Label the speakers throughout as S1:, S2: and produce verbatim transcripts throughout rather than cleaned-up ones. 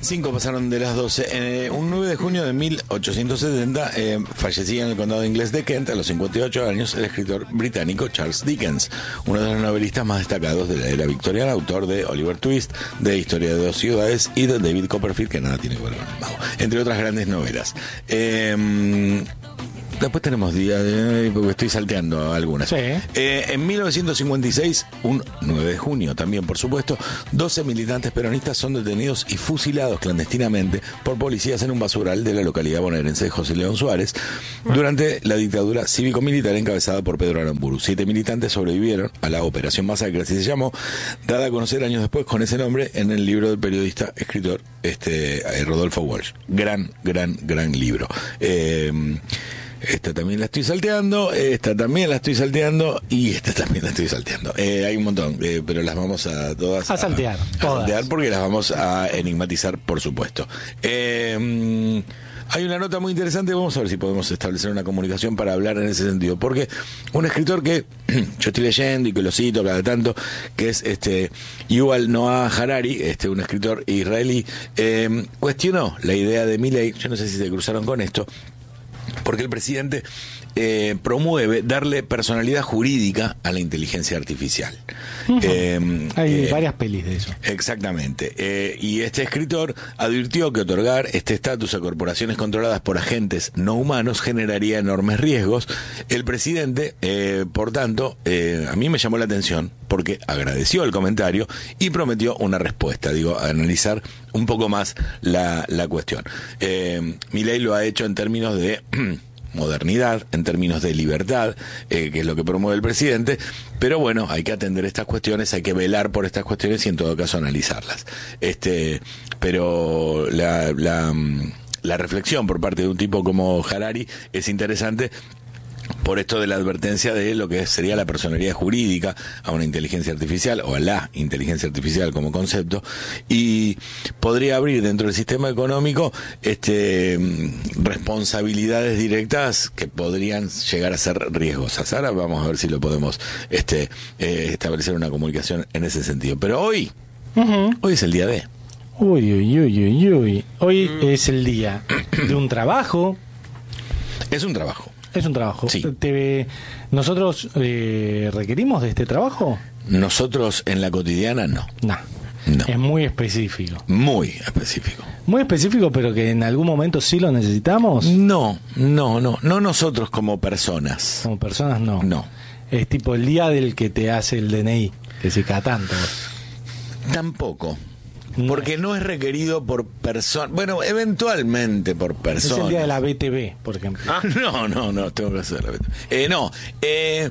S1: Cinco pasaron de las doce. Eh, un nueve de junio de mil ochocientos setenta eh, fallecía en el condado inglés de Kent a los cincuenta y ocho años el escritor británico Charles Dickens, uno de los novelistas más destacados de la era victoriana, autor de Oliver Twist, de Historia de dos ciudades y de David Copperfield, que nada tiene que ver con el mago, entre otras grandes novelas. Eh, Después tenemos día de... porque estoy salteando algunas.
S2: Sí.
S1: Eh, en mil novecientos cincuenta y seis, un nueve de junio también, por supuesto, doce militantes peronistas son detenidos y fusilados clandestinamente por policías en un basural de la localidad bonaerense de José León Suárez durante la dictadura cívico-militar encabezada por Pedro Aramburu. Siete militantes sobrevivieron a la Operación Masacre, así se llamó, dada a conocer años después con ese nombre en el libro del periodista, escritor este eh, Rodolfo Walsh. Gran, gran, gran libro. Eh... Esta también la estoy salteando, esta también la estoy salteando y esta también la estoy salteando. Eh, hay un montón, eh, pero las vamos a todas
S2: a saltear.
S1: A,
S2: todas.
S1: a saltear porque las vamos a enigmatizar, por supuesto. Eh, hay una nota muy interesante, vamos a ver si podemos establecer una comunicación para hablar en ese sentido. Porque un escritor que yo estoy leyendo y que lo cito cada tanto, que es este Yuval Noah Harari, este un escritor israelí, eh, cuestionó la idea de Milei, yo no sé si se cruzaron con esto, porque el presidente eh, promueve darle personalidad jurídica a la inteligencia artificial.
S2: Uh-huh.
S1: eh,
S2: Hay
S1: eh,
S2: varias pelis de eso.
S1: Exactamente. Eh, y este escritor advirtió que otorgar este estatus a corporaciones controladas por agentes no humanos generaría enormes riesgos. El presidente, eh, por tanto, eh, a mí me llamó la atención porque agradeció el comentario y prometió una respuesta, digo, a analizar un poco más la, la cuestión. Eh, Milei lo ha hecho en términos de modernidad, en términos de libertad, eh, que es lo que promueve el presidente, pero bueno, hay que atender estas cuestiones, hay que velar por estas cuestiones y en todo caso analizarlas. Este, pero la, la, la reflexión por parte de un tipo como Harari es interesante, por esto de la advertencia de lo que sería la personalidad jurídica a una inteligencia artificial o a la inteligencia artificial como concepto, y podría abrir dentro del sistema económico este responsabilidades directas que podrían llegar a ser riesgosas. Ahora vamos a ver si lo podemos este eh, establecer una comunicación en ese sentido. Pero hoy, uh-huh. hoy es el día de...
S2: Uy, uy, uy, uy, uy. Hoy mm. es el día de un trabajo.
S1: Es un trabajo.
S2: Es un trabajo.
S1: Sí.
S2: Te, ¿Nosotros eh, requerimos de este trabajo?
S1: Nosotros en la cotidiana no.
S2: No.
S1: No.
S2: Es muy específico.
S1: Muy específico.
S2: Muy específico, pero que en algún momento sí lo necesitamos.
S1: No, no, no. No nosotros como personas.
S2: Como personas no.
S1: No.
S2: Es tipo el día del que te hace el D N I, que se cada tanto.
S1: Tampoco. Porque no es requerido por personas. Bueno, eventualmente por personas.
S2: Es el día de la B T V, por ejemplo.
S1: Ah, no, no, no, tengo que hacer la B T V. Eh, no, eh,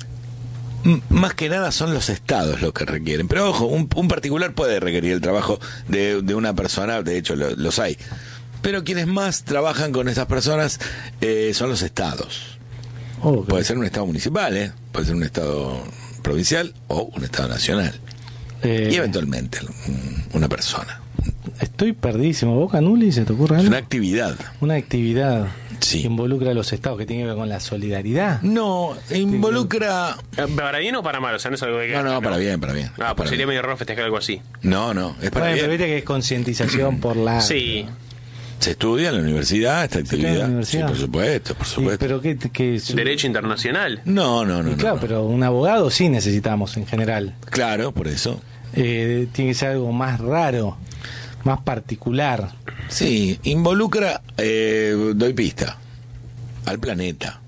S1: m- más que nada son los estados los que requieren. Pero ojo, un, un particular puede requerir el trabajo de, de una persona, de hecho lo, los hay. Pero quienes más trabajan con esas personas eh, son los estados. Okay. Puede ser un estado municipal, ¿eh? Puede ser un estado provincial o un estado nacional. Eh, y eventualmente una persona.
S2: Estoy perdidísimo. ¿Vos, Canuli, se te ocurre algo?
S1: Es una actividad.
S2: Una actividad
S1: sí.
S2: que involucra a los estados, que tiene que ver con la solidaridad.
S1: No, involucra...
S3: ¿Para bien o para mal? O sea, no es algo de que...
S1: No, no, para bien, para bien.
S3: Ah, pues
S1: para
S3: sería
S1: bien.
S3: medio raro festejar algo así.
S1: No, no, es para
S2: bueno,
S1: bien.
S2: Pero viste que es concientización por la...
S3: Sí.
S1: Se estudia en la universidad esta actividad. ¿En la universidad? Sí, por supuesto, por supuesto.
S2: ¿Y pero qué, qué es?
S3: Derecho internacional.
S1: No, no, no.
S2: Y claro,
S1: no, no.
S2: pero un abogado sí necesitamos en general.
S1: Claro, por eso.
S2: Eh, tiene que ser algo más raro, más particular.
S1: Sí, involucra, eh, doy pista, al planeta.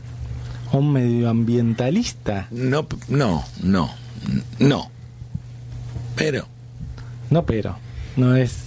S2: ¿Un medioambientalista?
S1: No, no, no, no. Pero.
S2: No, pero. No es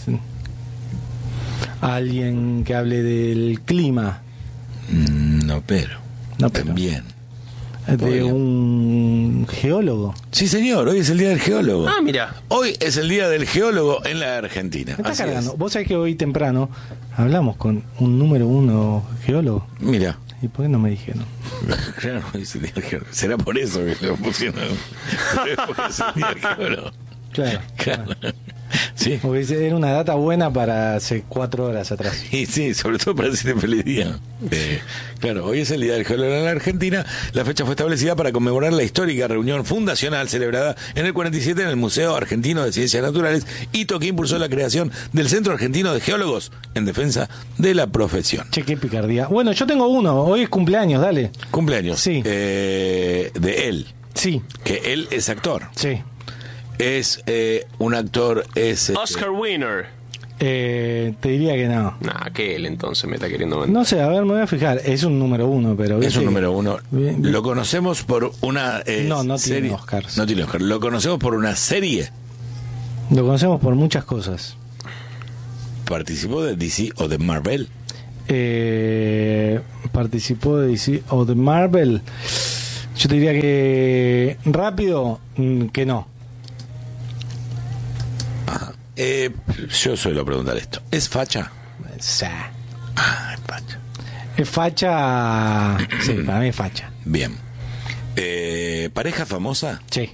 S2: alguien que hable del clima.
S1: No, pero.
S2: No, pero.
S1: También.
S2: De un geólogo.
S1: Sí, señor, hoy es el día del geólogo.
S3: Ah, mira.
S1: Hoy es el día del geólogo en la Argentina.
S2: Me está
S1: Así
S2: cargando.
S1: es.
S2: Vos sabés que hoy temprano hablamos con un número uno geólogo.
S1: Mira.
S2: ¿Y por qué no me dijeron?
S1: Claro, hoy es el día del geólogo. Será por eso que lo pusieron. Hoy es el día del geólogo.
S2: Claro.
S1: Claro. Sí.
S2: Porque era una data buena para hace cuatro horas atrás.
S1: Y sí, sobre todo para decirle feliz día. Eh, claro, hoy es el Día del Geólogo en la Argentina. La fecha fue establecida para conmemorar la histórica reunión fundacional celebrada en el cuarenta y siete en el Museo Argentino de Ciencias Naturales, hito que impulsó la creación del Centro Argentino de Geólogos en defensa de la profesión.
S2: Che, qué picardía. Bueno, yo tengo uno. Hoy es cumpleaños, dale.
S1: Cumpleaños.
S2: Sí.
S1: Eh, de él.
S2: Sí,
S1: Que él es actor.
S2: sí.
S1: Es eh, un actor, es... eh,
S3: Oscar Winner.
S2: Eh, te diría que no.
S3: Nah, que él entonces me está queriendo mandar.
S2: No sé, a ver, me voy a fijar. Es un número uno, pero...
S1: Es
S2: viste
S1: un
S2: que-
S1: número uno.
S2: Bien, bien.
S1: Lo conocemos por una eh,
S2: No, no tiene
S1: serie.
S2: Oscars.
S1: No tiene Oscar. Lo conocemos por una serie.
S2: Lo conocemos por muchas cosas.
S1: Participó de D C o de Marvel.
S2: Eh, participó de D C o de Marvel. Yo te diría que rápido, mm, que no.
S1: Ajá. Eh, yo suelo preguntar esto. ¿Es facha?
S2: Sí.
S1: Ah, es facha.
S2: Es facha. Sí, para mí es facha.
S1: Bien. Eh, ¿Pareja famosa?
S2: Sí.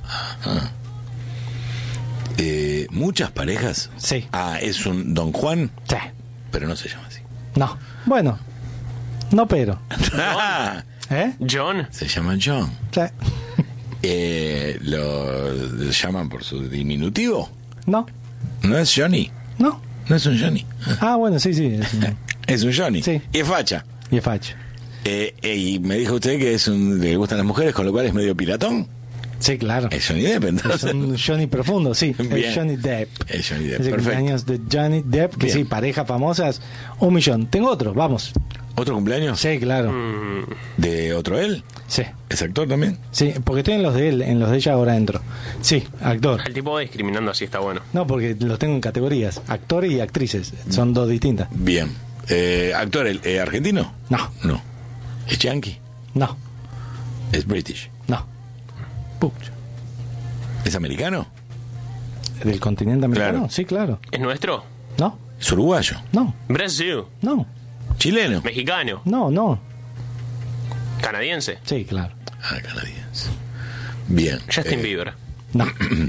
S1: Eh, ¿Muchas parejas?
S2: Sí.
S1: Ah, es un Don Juan,
S2: Sí.
S1: pero no se llama así.
S2: No. Bueno. No, pero. ¿Eh?
S3: John.
S1: Se llama John.
S2: Sí.
S1: Eh, ¿Lo lo llaman por su diminutivo?
S2: No.
S1: ¿No es Johnny?
S2: No.
S1: No es un Johnny.
S2: Ah, bueno, sí, sí. Es un-
S1: Es un Johnny.
S2: Sí.
S1: Y es facha.
S2: Y es facha.
S1: Eh, eh, y me dijo usted que es un, le gustan las mujeres, con lo cual es medio piratón.
S2: Sí, claro.
S1: Es Johnny Depp,
S2: Es
S1: entonces.
S2: un Johnny profundo, sí.
S1: Bien.
S2: Es Johnny Depp.
S1: Es Johnny Depp,
S2: Es el
S1: perfecto.
S2: cumpleaños de Johnny Depp, que
S1: Bien.
S2: sí, parejas famosas, un millón. Tengo otro, vamos.
S1: ¿Otro cumpleaños?
S2: Sí, claro.
S3: Mm,
S1: ¿De otro él?
S2: Sí,
S1: ¿Es actor también?
S2: sí, porque estoy en los de él, en los de ella ahora entro. Sí, actor.
S3: el tipo va discriminando así está bueno.
S2: No, porque los tengo en categorías, actor y actrices, son dos distintas.
S1: Bien. Eh, ¿Actor el, eh, argentino?
S2: No,
S1: No. ¿Es yankee?
S2: no,
S1: ¿Es british?
S2: no. Pucha.
S1: ¿Es americano?
S2: ¿Del continente americano?
S1: Claro.
S2: Sí, claro.
S3: ¿Es nuestro?
S2: No,
S1: ¿Es uruguayo?
S2: no,
S3: Brasil.
S2: no,
S1: ¿Chileno?
S3: Mexicano.
S2: no, no.
S3: Canadiense.
S2: Sí, claro.
S1: Ah, canadiense. Bien.
S3: Justin
S1: eh,
S3: Bieber.
S2: No.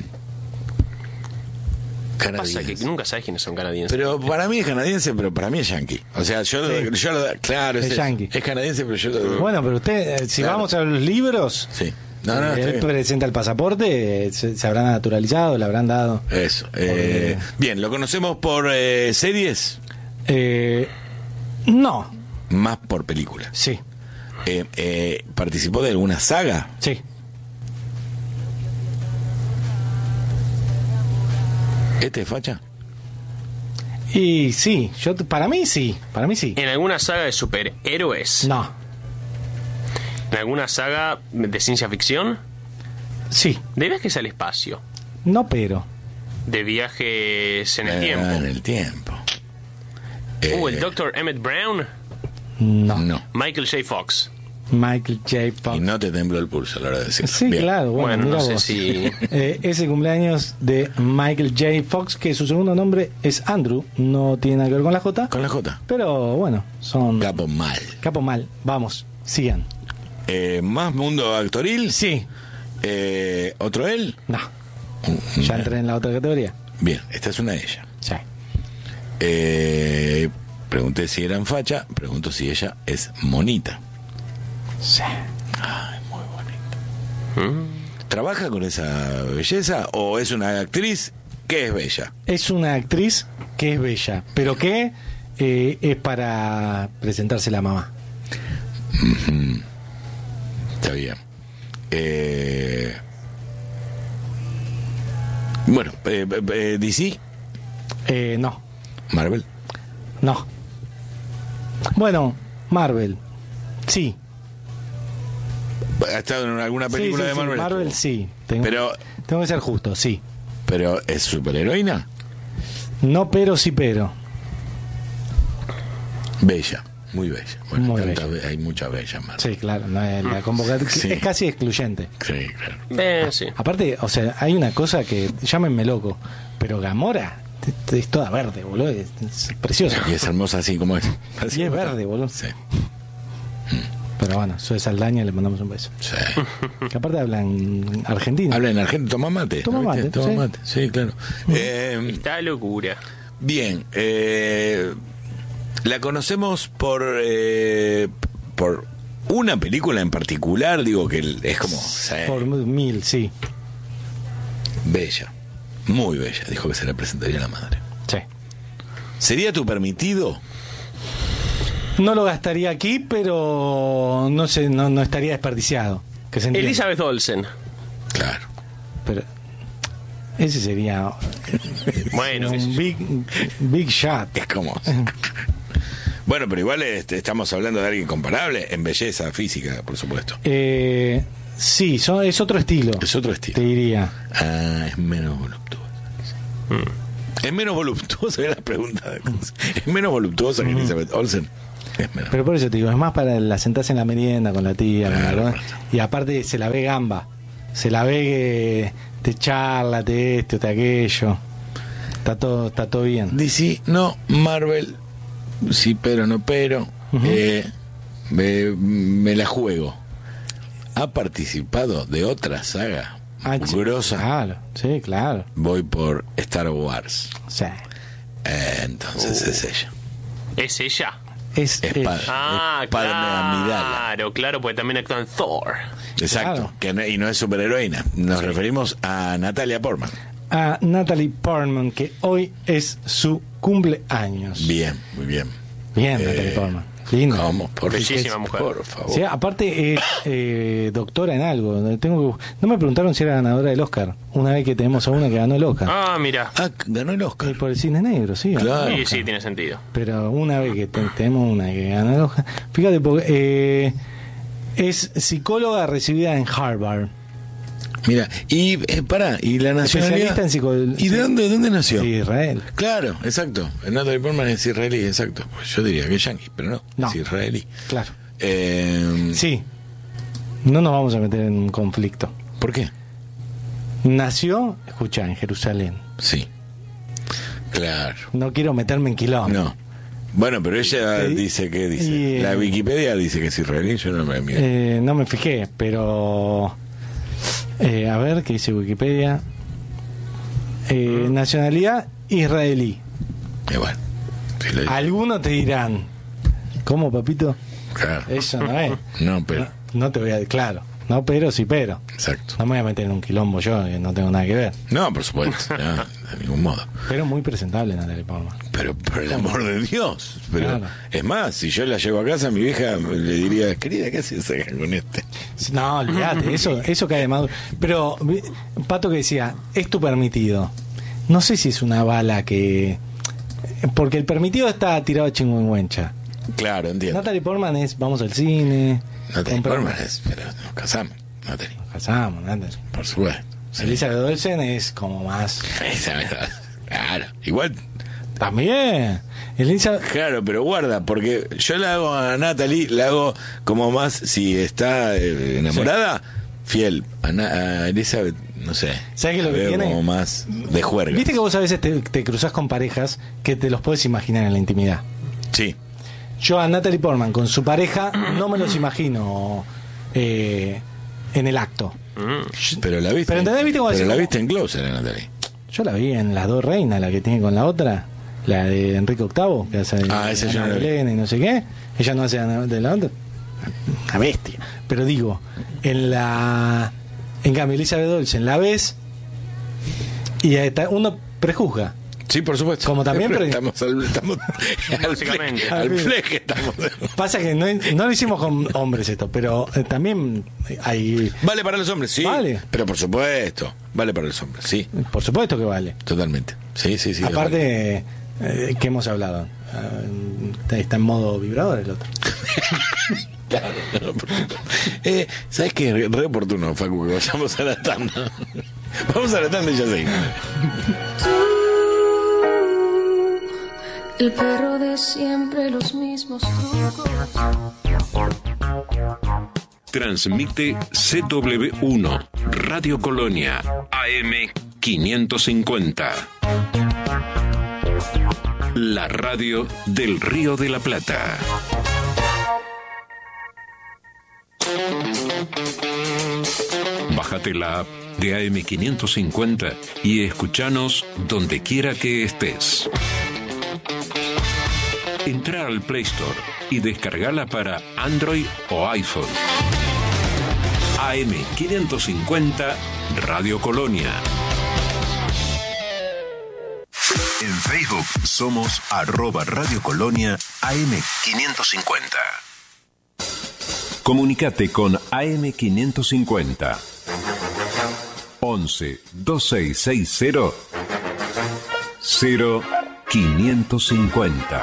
S3: Pasa
S1: Canadiense.
S3: que nunca sabes quiénes son canadienses.
S1: Pero para mí es canadiense, pero para mí es yankee. O sea, yo,
S2: Sí.
S1: lo, yo lo- claro,
S2: Es
S1: es,
S2: yankee.
S1: es canadiense, pero yo lo
S2: Bueno, pero usted, eh, si
S1: Claro.
S2: vamos a los libros,
S1: Sí. No, no,
S2: él
S1: está bien.
S2: presenta el pasaporte, eh, se, se habrá naturalizado, le habrán dado.
S1: Eso. eh, bien, ¿lo conocemos por eh, series?
S2: Eh, no,
S1: Más por películas.
S2: sí,
S1: Eh, eh, ¿Participó de alguna saga?
S2: sí.
S1: ¿Este es facha?
S2: Y sí, yo t- para mí sí, para mí sí.
S3: ¿En alguna saga de superhéroes?
S2: No,
S3: ¿En alguna saga de ciencia ficción?
S2: sí,
S3: ¿De viajes al espacio?
S2: no pero.
S3: ¿De viajes en el
S1: Eh,
S3: tiempo?
S1: En el tiempo.
S3: Uh,
S1: Eh,
S3: el doctor Emmett Brown.
S2: No.
S1: No.
S3: Michael J. Fox.
S2: Michael J. Fox.
S1: Y no te tembló el pulso a la hora de decirlo.
S2: Sí,
S1: Bien.
S2: claro, bueno,
S3: Bueno,
S2: mira
S3: no sé
S2: vos.
S3: si-
S2: Eh, es el cumpleaños de Michael J. Fox, que su segundo nombre es Andrew, no tiene nada que ver con la J,
S1: Con la J.
S2: pero bueno, son
S1: Capo mal.
S2: capo mal. Vamos, sigan.
S1: Eh, ¿Más mundo actoril?
S2: Sí,
S1: Eh, ¿Otro él?
S2: no, ya entré en la otra categoría.
S1: Bien, esta es una de ellas.
S2: Sí.
S1: Eh, pregunté si eran facha, pregunto si ella es monita.
S2: Sí.
S1: Ay, muy bonita.
S3: Mm.
S1: ¿Trabaja con esa belleza o es una actriz que es bella?
S2: Es una actriz que es bella, pero que eh, es para presentarse la mamá.
S1: Está bien. Eh, bueno, eh, eh, D C,
S2: Eh, no,
S1: Marvel.
S2: no. Bueno, Marvel, sí.
S1: ¿Ha estado en alguna
S2: Sí,
S1: película
S2: sí,
S1: de
S2: sí,
S1: Marvel?
S2: Marvel sí. Tengo,
S1: Pero-
S2: tengo que ser justo, sí.
S1: Pero es superheroína.
S2: No, pero sí, pero.
S1: Bella, muy bella. Bueno,
S2: Muy
S1: tantas
S2: bella.
S1: be- hay muchas bellas más.
S2: Sí, claro, no es la convocatoria
S1: Sí.
S2: es casi excluyente.
S1: Sí, claro.
S3: Eh, sí.
S2: Aparte, o sea, hay una cosa que llámenme loco, pero Gamora t- t- es toda verde, boludo, es, es preciosa.
S1: Y es hermosa así como es. Así
S2: Y es
S1: como está.
S2: verde, boludo.
S1: Sí.
S2: Pero bueno, Zoe Saldaña, le mandamos un beso.
S1: Sí.
S2: Que aparte hablan argentino.
S1: Habla en argentino, toma mate.
S2: Toma
S1: ¿no
S2: mate,
S1: viste? Toma
S2: sí.
S1: mate, sí, claro. Eh,
S3: Está locura.
S1: bien, eh, la conocemos por, eh, por una película en particular, digo que es como... sí,
S2: Por mil, sí.
S1: bella, muy bella, dijo que se la presentaría a la madre.
S2: Sí.
S1: ¿Sería tu permitido?
S2: No lo gastaría aquí, pero no sé, no, no estaría desperdiciado. Que se entienda.
S3: Elizabeth Olsen.
S1: Claro.
S2: Pero ese sería
S3: Bueno, qué sé
S2: un
S3: yo.
S2: big, big shot.
S1: Es como... Bueno, pero igual este, estamos hablando de alguien comparable en belleza física, por supuesto.
S2: Eh, sí, son, es otro estilo.
S1: Es otro estilo.
S2: Te diría.
S1: Ah, es menos voluptuosa.
S3: Mm.
S1: Es menos voluptuosa, era la pregunta. Es menos voluptuosa que Elizabeth Olsen. Es menos.
S2: Pero por eso te digo, es más para la sentarse en la merienda con la tía. Con
S1: Claro,
S2: la-
S1: claro.
S2: y aparte se la ve gamba. Se la ve que te charla, te esto, te aquello. Está todo, está todo bien.
S1: D C, no, Marvel, sí, pero no, pero.
S2: Ujú.
S1: eh, me, me la juego. ¿Ha participado de otra saga
S2: Ah, sí,
S1: grosa?
S2: Claro, sí, claro.
S1: Voy por Star Wars.
S2: O sea,
S1: Eh, entonces
S3: Uh.
S1: es ella.
S3: ¿Es ella?
S2: es,
S1: Es
S2: eh,
S1: padre.
S3: Ah,
S1: Es Padme Amidala.
S3: claro, claro, porque también actúa en Thor.
S1: Exacto.
S2: Claro.
S1: Que no- y no es superheroína. Nos referimos a Natalia Portman.
S2: a Natalie Portman, que hoy es su cumpleaños.
S1: Bien, muy bien.
S2: Bien,
S1: Eh,
S2: Natalie Portman. Linda.
S1: ¿Cómo? Por,
S3: Bellísima mujer.
S1: por favor.
S2: Sí, aparte es eh, doctora en algo. Tengo que- no me preguntaron si era ganadora del Oscar. Una vez que tenemos a una que ganó el Oscar.
S3: Ah, mira.
S1: Ah, ganó el Oscar.
S2: Y por el cine negro, sí. ganó
S1: Claro.
S2: el
S3: Sí,
S2: Oscar.
S3: sí, tiene sentido.
S2: Pero una vez que te- tenemos una que ganó el Oscar. Fíjate, porque eh, es psicóloga recibida en Harvard.
S1: Mira, y eh, pará, y la nacionalidad.
S2: Especialista en psico-
S1: ¿Y de dónde, de dónde nació?
S2: de Israel.
S1: Claro, exacto. Natalie Portman es israelí, exacto. Pues yo diría que es yanqui, pero no,
S2: No.
S1: es israelí.
S2: Claro.
S1: Eh,
S2: Sí. No nos vamos a meter en un conflicto.
S1: ¿Por qué?
S2: Nació, escucha, en Jerusalén.
S1: Sí. Claro.
S2: No quiero meterme en quilombo.
S1: No. Bueno, pero ella
S2: Y-
S1: dice que dice.
S2: y, eh,
S1: La Wikipedia dice que es israelí, yo no me miro.
S2: Eh, no me fijé, pero eh, a ver qué dice Wikipedia. Eh, nacionalidad israelí.
S1: Eh, bueno. Sí, lo dice.
S2: Algunos te dirán, ¿cómo, papito?
S1: Claro.
S2: Eso no es.
S1: No, pero.
S2: No, no te voy a, claro, no, pero sí, pero.
S1: Exacto.
S2: No me voy a meter en un quilombo yo, que no tengo nada que ver.
S1: No, por supuesto, no, de ningún modo.
S2: Pero muy presentable, Natalie Portman.
S1: Pero por el amor de Dios. Pero
S2: Claro.
S1: es más, si yo la llevo a casa, mi vieja le diría, querida, ¿qué haces acá con este?
S2: No, olvídate, eso, eso cae de maduro. Pero, vi- Pato que decía, es tu permitido. No sé si es una bala que... Porque el permitido está tirado a chingüengüencha.
S1: Claro, entiendo.
S2: Natalie Portman es, vamos al cine,
S1: Natalie
S2: compramos-
S1: Portman es, pero nos casamos, Natalie,
S2: nos casamos, Natalie.
S1: por supuesto. Sí.
S2: Elizabeth Olsen es como más...
S1: Esa verdad. Claro, igual,
S2: También. Elizabeth...
S1: claro, pero guarda, porque yo la hago a Natalie, la hago como más, si está eh, enamorada, fiel. A, Na- a Elizabeth, no sé.
S2: ¿Sabes qué es lo
S1: la
S2: que
S1: veo
S2: tiene?
S1: como más de juerga.
S2: Viste que vos a veces te, te cruzás con parejas que te los puedes imaginar en la intimidad.
S1: Sí,
S2: Yo a Natalie Portman con su pareja no me los imagino eh, en el acto.
S3: Mm.
S1: pero la viste.
S2: Pero ¿entendés? ¿Viste cómo
S1: pero
S2: decís
S1: la
S2: cómo-
S1: viste en Closer, a Natalie.
S2: Yo la vi en Las Dos Reinas, la que tiene con la otra, la de Enrique octavo, que hace de
S1: Ah, esa yo
S2: Ana
S1: no la vi.
S2: Belén y no sé qué. Ella no hace de la otra. Una bestia. Pero digo, en la. En cambio, Elizabeth Olsen la ves y ahí está- uno prejuzga.
S1: Sí, por supuesto.
S2: Como también,
S1: Pero
S2: pero-
S1: estamos al, estamos al
S3: Básicamente.
S1: fleje, al fleje estamos.
S2: Pasa que no, no lo hicimos con hombres esto, pero eh, también hay.
S1: Vale para los hombres, sí.
S2: Vale.
S1: Pero por supuesto, vale para los hombres, sí.
S2: Por supuesto que vale.
S1: Totalmente. Sí, sí, sí. vale.
S2: Aparte, eh, ¿qué hemos hablado? Ah, está en modo vibrador el otro.
S1: Claro, no, por supuesto. eh, ¿Sabes qué? Re, re oportuno, Facu, que vayamos a la tanda. Vamos a la tanda y ya seguimos.
S4: El perro de siempre, los mismos trucos.
S5: Transmite C W uno, Radio Colonia, A M quinientos cincuenta. La radio del Río de la Plata. Bájate la app de A M quinientos cincuenta y escuchanos donde quiera que estés. Entra al Play Store y descargala para Android o iPhone. A M quinientos cincuenta Radio Colonia. En Facebook somos arroba Radio Colonia A M quinientos cincuenta. Comunicate con A M quinientos cincuenta. once veintiséis sesenta cero quinientos cincuenta.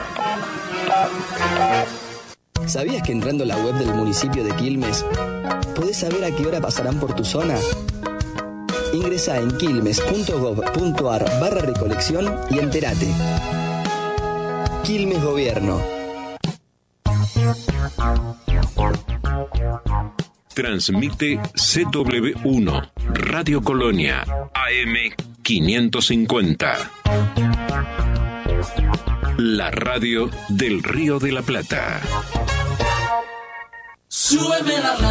S6: ¿Sabías que entrando a la web del municipio de Quilmes podés saber a qué hora pasarán por tu zona? Ingresá en quilmes punto gob punto ar barra recolección y entérate. Quilmes Gobierno.
S5: Transmite C W uno Radio Colonia A M quinientos cincuenta. La radio del Río de la Plata.
S7: Súbeme la